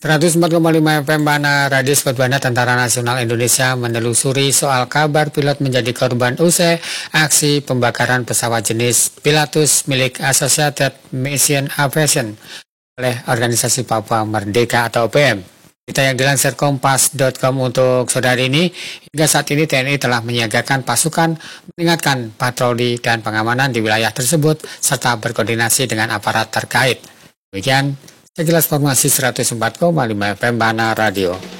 104,5 FM Bana Radio Sport Bana. Tentara Nasional Indonesia menelusuri soal kabar pilot menjadi korban usai aksi pembakaran pesawat jenis Pilatus milik Associated Mission Aviation oleh Organisasi Papua Merdeka atau OPM. Kita yang dilansir kompas.com untuk saudari ini, hingga saat ini TNI telah menyiagakan pasukan, meningkatkan patroli dan pengamanan di wilayah tersebut, serta berkoordinasi dengan aparat terkait. Demikian sekilas informasi 104,5 FM Bana Radio.